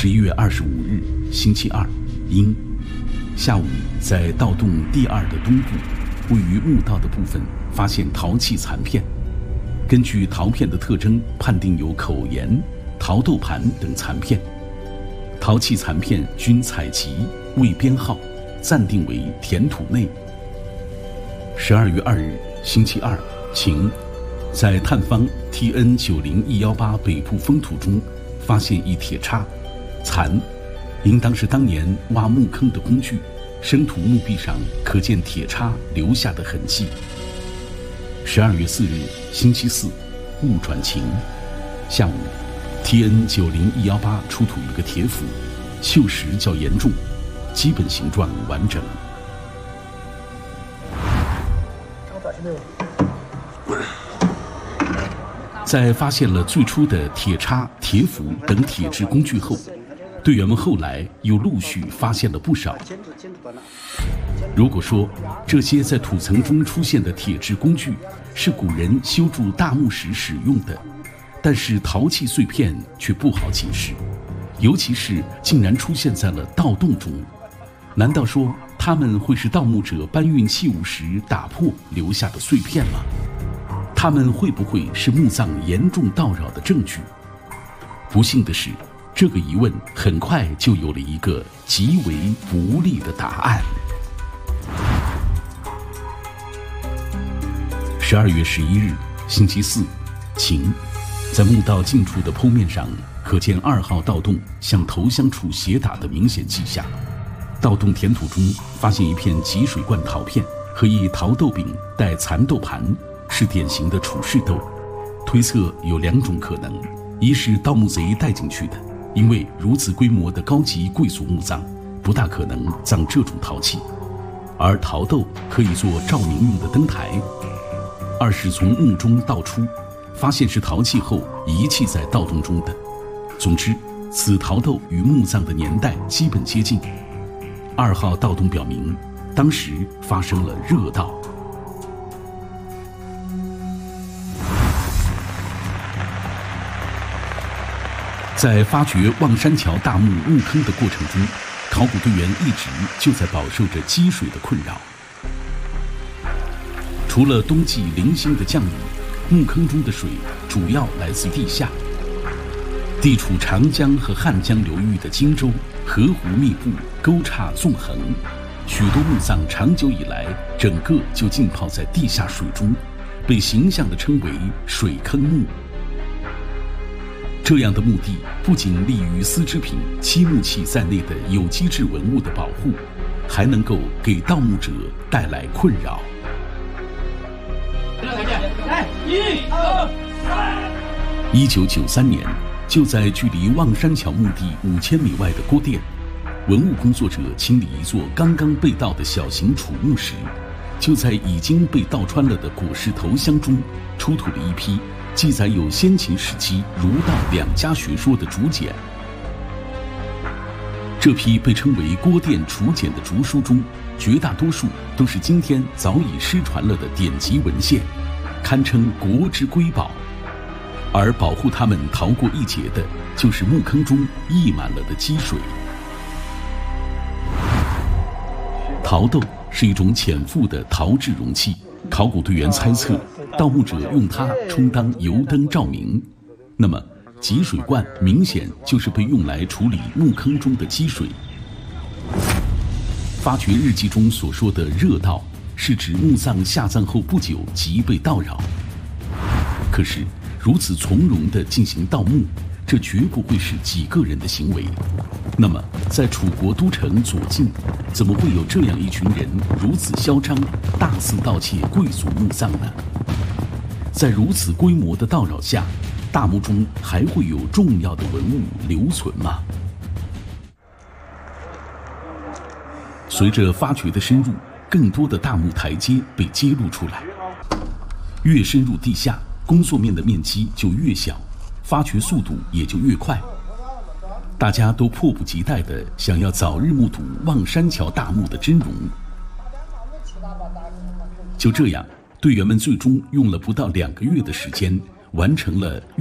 11月25日，星期二，阴。下午，在盗洞第2的东部，位于墓道的部分发现陶器残片。根据陶片的特征，判定有口沿、陶豆盘等残片。陶器残片均采集，未编号，暂定为填土内。12月2日，星期二，晴。在探方 TN90118北部封土中，发现一铁叉，残，应当是当年挖墓坑的工具。生土墓壁上可见铁叉留下的痕迹。12月4日，星期四，雾转晴。下午 ，TN90118出土一个铁斧，锈蚀较严重，基本形状完整。在发现了最初的铁叉、铁斧等铁制工具后，队员们后来又陆续发现了不少。如果说这些在土层中出现的铁制工具是古人修筑大墓时使用的，但是陶器碎片却不好解释，尤其是竟然出现在了盗洞中。难道说他们会是盗墓者搬运器物时打破留下的碎片吗？他们会不会是墓葬严重盗扰的证据？不幸的是，这个疑问很快就有了一个极为不利的答案。12月11日，星期四，晴。在墓道近处的剖面上，可见2号盗洞向头箱处斜打的明显迹象。盗洞填土中发现一片集水罐陶片和一陶豆柄带残豆盘，是典型的处士豆。推测有2种可能：一是盗墓贼带进去的，因为如此规模的高级贵族墓葬不大可能葬这种陶器，而陶豆可以做照明用的灯台；二是从墓中盗出，发现是陶器后遗弃在盗洞中的。总之，此陶豆与墓葬的年代基本接近。2号盗洞表明，当时发生了热盗。在发掘望山桥大墓墓坑的过程中，考古队员一直就在饱受着积水的困扰。除了冬季零星的降雨，墓坑中的水主要来自地下。地处长江和汉江流域的荆州，河湖密布，沟岔纵横，许多墓葬长久以来整个就浸泡在地下水中，被形象地称为水坑墓。这样的墓地不仅利于丝织品、漆木器在内的有机质文物的保护，还能够给盗墓者带来困扰。 来，1、2、3。 1993年，就在距离望山桥墓地5000米外的郭店，文物工作者清理一座刚刚被盗的小型储墓时，就在已经被盗穿了的果实头箱中，出土了一批记载有先秦时期儒道2家学说的竹简。这批被称为郭店楚简的竹书中，绝大多数都是今天早已失传了的典籍文献，堪称国之瑰宝。而保护他们逃过一劫的，就是墓坑中溢满了的积水。陶豆是一种浅覆的陶制容器，考古队员猜测，盗墓者用它充当油灯照明。那么，集水罐明显就是被用来处理墓坑中的积水。发掘日记中所说的热盗，是指墓葬下葬后不久即被盗扰。可是，如此从容地进行盗墓，这绝不会是几个人的行为。那么，在楚国都城左近，怎么会有这样一群人如此嚣张，大肆盗窃贵族墓葬呢？在如此规模的盗扰下，大墓中还会有重要的文物留存吗？随着发掘的深入，更多的大墓台阶被揭露出来。越深入地下，工作面的面积就越小，发掘速度也就越快。大家都迫不及待地想要早日目睹望山桥大墓的真容。就这样，队员们最终用了不到2个月的时间，完成了